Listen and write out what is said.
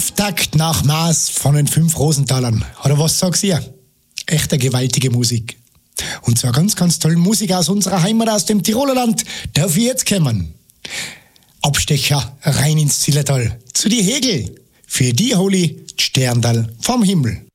Auftakt nach Maß von den 5 Rosenthalern. Oder was sagst ihr? Echte gewaltige Musik. Und zwar ganz, ganz tolle Musik aus unserer Heimat, aus dem Tiroler Land, darf ich jetzt kommen. Abstecher rein ins Zillertal, zu die Hegel. Für die hol ich die Sterndal vom Himmel.